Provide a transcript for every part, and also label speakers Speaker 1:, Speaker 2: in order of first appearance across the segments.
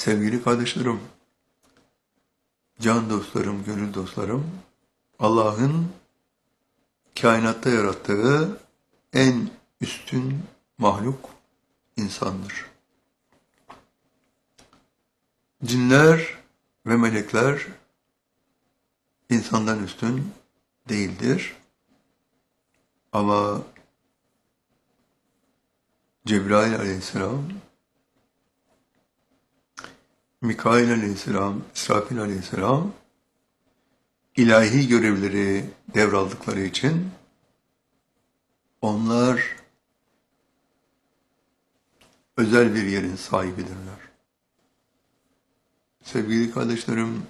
Speaker 1: Sevgili kardeşlerim, can dostlarım, gönül dostlarım, Allah'ın kainatta yarattığı en üstün mahluk insandır. Cinler ve melekler insandan üstün değildir. Ama Cebrail aleyhisselam, Mikail aleyhisselam, İsrafil aleyhisselam ilahi görevleri devraldıkları için onlar özel bir yerin sahibidirler. Sevgili kardeşlerim,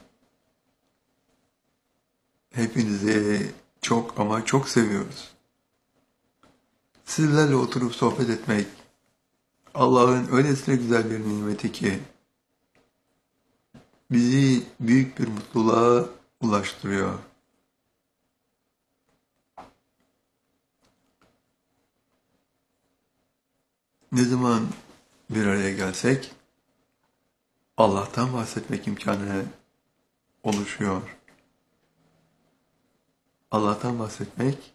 Speaker 1: hepinizi çok ama çok seviyoruz. Sizlerle oturup sohbet etmek Allah'ın öylesine güzel bir nimeti ki bizi büyük bir mutluluğa ulaştırıyor. Ne zaman bir araya gelsek Allah'tan bahsetmek imkanı oluşuyor. Allah'tan bahsetmek,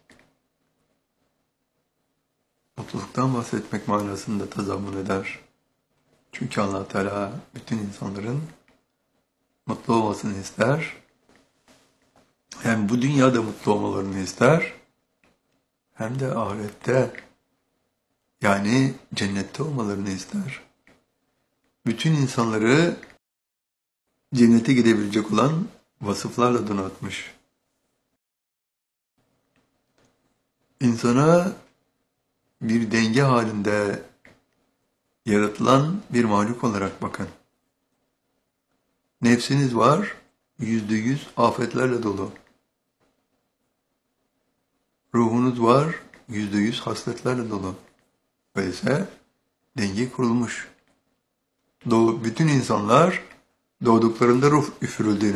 Speaker 1: mutluluktan bahsetmek manasında tezahür eder. Çünkü Allah Teala bütün insanların mutlu olmasını ister. Hem bu dünyada mutlu olmalarını ister, hem de ahirette, yani cennette olmalarını ister. Bütün insanları cennete gidebilecek olan vasıflarla donatmış. İnsana bir denge halinde yaratılan bir mahluk olarak bakın. Nefsiniz var, %100 afetlerle dolu. Ruhunuz var, %100 hasletlerle dolu. Öyleyse denge kurulmuş. Bütün insanlar doğduklarında ruh üfürüldüğünü